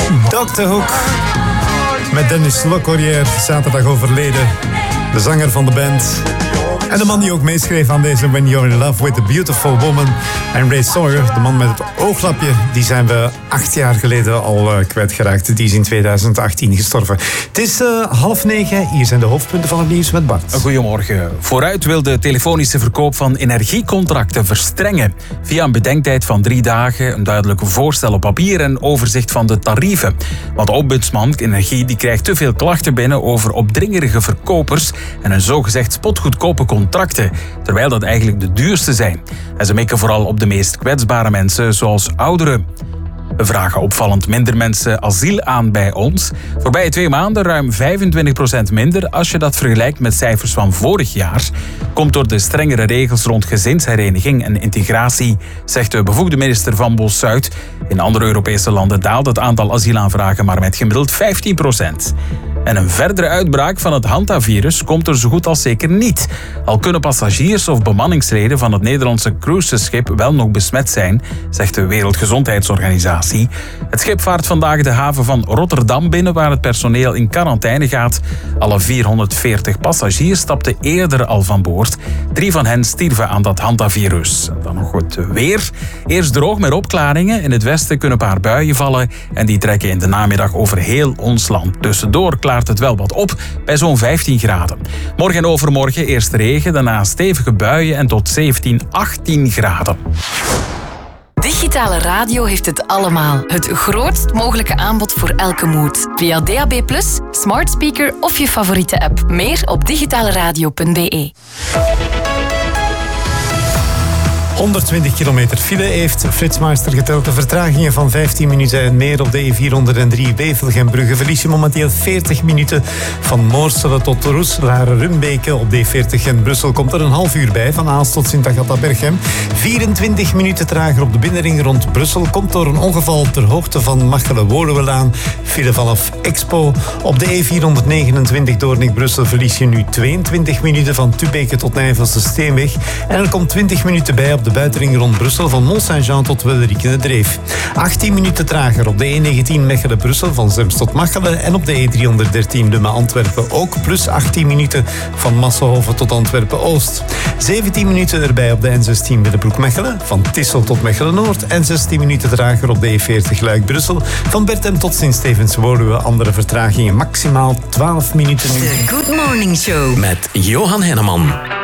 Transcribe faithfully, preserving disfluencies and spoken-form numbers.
dokter Hoek met Dennis Locorrière, zaterdag overleden. De zanger van de band. En de man die ook meeschreef aan deze When You're in Love with a Beautiful Woman. En Ray Sawyer, de man met het ooglapje, die zijn we acht jaar geleden al uh, kwijtgeraakt. Die is in tweeduizend achttien gestorven. Het is uh, half negen, hier zijn de hoofdpunten van het nieuws met Bart. Goedemorgen. Vooruit wil de telefonische verkoop van energiecontracten verstrengen. Via een bedenktijd van drie dagen, een duidelijk voorstel op papier en overzicht van de tarieven. Want de ombudsman Energie die krijgt te veel klachten binnen over opdringerige verkopers en een zogezegd spotgoedkope contracten, terwijl dat eigenlijk de duurste zijn. En ze mikken vooral op de meest kwetsbare mensen, zoals ouderen. We vragen opvallend minder mensen asiel aan bij ons. Voorbije twee maanden ruim vijfentwintig procent minder als je dat vergelijkt met cijfers van vorig jaar. Komt door de strengere regels rond gezinshereniging en integratie, zegt de bevoegde minister van Bos-Zuid. In andere Europese landen daalt het aantal asielaanvragen maar met gemiddeld vijftien procent. En een verdere uitbraak van het hantavirus komt er zo goed als zeker niet. Al kunnen passagiers of bemanningsleden van het Nederlandse cruiseschip wel nog besmet zijn, zegt de Wereldgezondheidsorganisatie. Het schip vaart vandaag de haven van Rotterdam binnen, waar het personeel in quarantaine gaat. Alle vierhonderdveertig passagiers stapten eerder al van boord. Drie van hen stierven aan dat hantavirus. Dan nog het weer. Eerst droog met opklaringen. In het westen kunnen een paar buien vallen en die trekken in de namiddag over heel ons land. Tussendoor klaart het wel wat op bij zo'n vijftien graden. Morgen en overmorgen eerst regen, daarna stevige buien en tot zeventien, achttien graden. Digitale radio heeft het allemaal. Het grootst mogelijke aanbod voor elke mood. Via D A B plus, smart speaker of je favoriete app. Meer op digitaleradio punt b e. honderdtwintig kilometer file heeft Flitsmeister geteld. De vertragingen van vijftien minuten en meer op de E vierhonderddrie Wevelgem-Brugge. Verlies je momenteel veertig minuten van Moorselen tot Roeselare-Rumbeke. Op de E veertig Gent-Brussel komt er een half uur bij, van Aalst tot Sint-Agatha-Berchem. vierentwintig minuten trager op de binnenring rond Brussel. Komt door een ongeval ter hoogte van Machelen-Woluwelaan. File vanaf Expo. Op de E vierhonderdnegenentwintig Doornik-Brussel verlies je nu tweeëntwintig minuten van Tubeke tot Nijvelse-Steenweg. En er komt twintig minuten bij op de buitenring rond Brussel van Mont-Saint-Jean tot Wilderike-de-Dreef. achttien minuten trager op de E negentien Mechelen-Brussel van Zems tot Machelen en op de E driehonderddertien Lummen-Antwerpen ook plus achttien minuten van Massenhoven tot Antwerpen-Oost. zeventien minuten erbij op de N zestien Willebroek-Mechelen van Tissel tot Mechelen-Noord en zestien minuten trager op de E veertig Luik-Brussel van Bertem tot Sint-Stevens-Woluwe. Andere vertragingen maximaal twaalf minuten. De Good Morning Show met Johan Henneman.